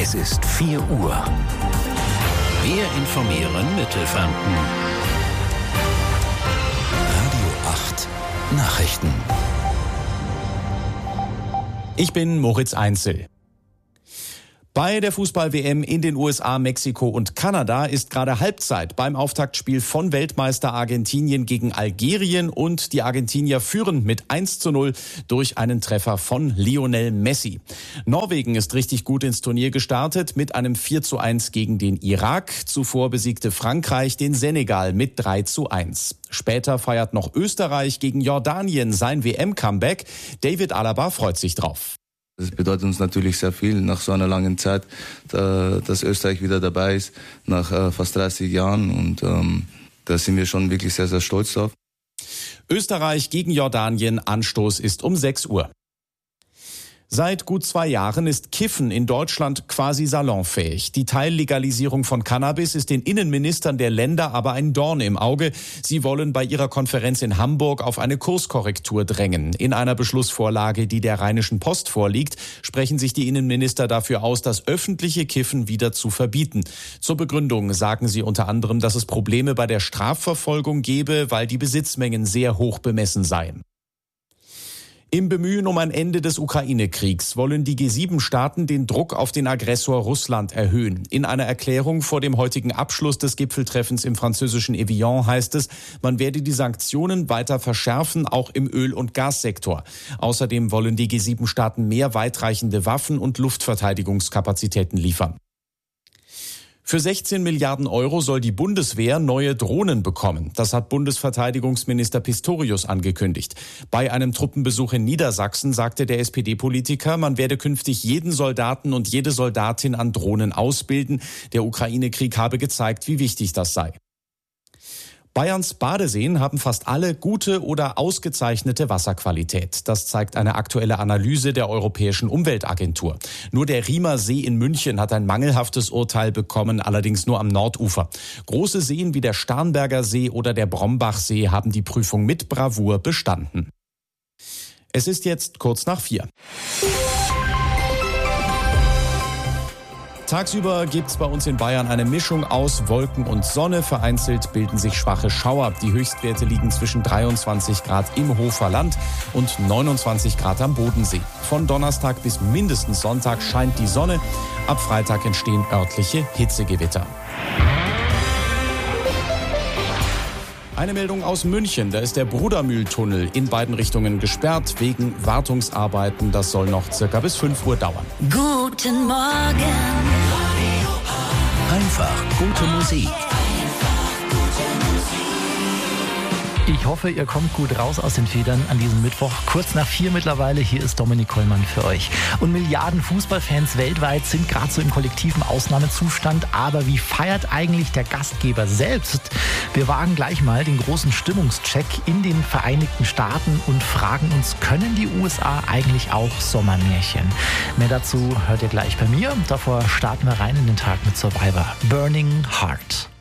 Es ist 4 Uhr. Wir informieren Mittelfranken. Radio 8 Nachrichten. Ich bin Moritz Einzel. Bei der Fußball-WM in den USA, Mexiko und Kanada ist gerade Halbzeit beim Auftaktspiel von Weltmeister Argentinien gegen Algerien und die Argentinier führen mit 1:0 durch einen Treffer von Lionel Messi. Norwegen ist richtig gut ins Turnier gestartet mit einem 4:1 gegen den Irak. Zuvor besiegte Frankreich den Senegal mit 3:1. Später feiert noch Österreich gegen Jordanien sein WM-Comeback. David Alaba freut sich drauf. Das bedeutet uns natürlich sehr viel nach so einer langen Zeit, dass Österreich wieder dabei ist, nach fast 30 Jahren. Und da sind wir schon wirklich sehr, sehr stolz drauf. Österreich gegen Jordanien, Anstoß ist um 6 Uhr. Seit gut 2 Jahren ist Kiffen in Deutschland quasi salonfähig. Die Teillegalisierung von Cannabis ist den Innenministern der Länder aber ein Dorn im Auge. Sie wollen bei ihrer Konferenz in Hamburg auf eine Kurskorrektur drängen. In einer Beschlussvorlage, die der Rheinischen Post vorliegt, sprechen sich die Innenminister dafür aus, das öffentliche Kiffen wieder zu verbieten. Zur Begründung sagen sie unter anderem, dass es Probleme bei der Strafverfolgung gebe, weil die Besitzmengen sehr hoch bemessen seien. Im Bemühen um ein Ende des Ukraine-Kriegs wollen die G7-Staaten den Druck auf den Aggressor Russland erhöhen. In einer Erklärung vor dem heutigen Abschluss des Gipfeltreffens im französischen Evian heißt es, man werde die Sanktionen weiter verschärfen, auch im Öl- und Gassektor. Außerdem wollen die G7-Staaten mehr weitreichende Waffen und Luftverteidigungskapazitäten liefern. Für 16 Milliarden Euro soll die Bundeswehr neue Drohnen bekommen. Das hat Bundesverteidigungsminister Pistorius angekündigt. Bei einem Truppenbesuch in Niedersachsen sagte der SPD-Politiker, man werde künftig jeden Soldaten und jede Soldatin an Drohnen ausbilden. Der Ukraine-Krieg habe gezeigt, wie wichtig das sei. Bayerns Badeseen haben fast alle gute oder ausgezeichnete Wasserqualität. Das zeigt eine aktuelle Analyse der Europäischen Umweltagentur. Nur der Riemer See in München hat ein mangelhaftes Urteil bekommen, allerdings nur am Nordufer. Große Seen wie der Starnberger See oder der Brombachsee haben die Prüfung mit Bravour bestanden. Es ist jetzt kurz nach 4. Tagsüber gibt's bei uns in Bayern eine Mischung aus Wolken und Sonne. Vereinzelt bilden sich schwache Schauer. Die Höchstwerte liegen zwischen 23 Grad im Hofer Land und 29 Grad am Bodensee. Von Donnerstag bis mindestens Sonntag scheint die Sonne. Ab Freitag entstehen örtliche Hitzegewitter. Eine Meldung aus München, da ist der Brudermühltunnel in beiden Richtungen gesperrt wegen Wartungsarbeiten. Das soll noch circa bis 5 Uhr dauern. Guten Morgen. Einfach gute Musik. Ich hoffe, ihr kommt gut raus aus den Federn an diesem Mittwoch. Kurz nach 4 mittlerweile, hier ist Dominik Kollmann für euch. Und Milliarden Fußballfans weltweit sind gerade so im kollektiven Ausnahmezustand. Aber wie feiert eigentlich der Gastgeber selbst? Wir wagen gleich mal den großen Stimmungscheck in den Vereinigten Staaten und fragen uns, können die USA eigentlich auch Sommermärchen? Mehr dazu hört ihr gleich bei mir. Davor starten wir rein in den Tag mit Survivor. Burning Heart.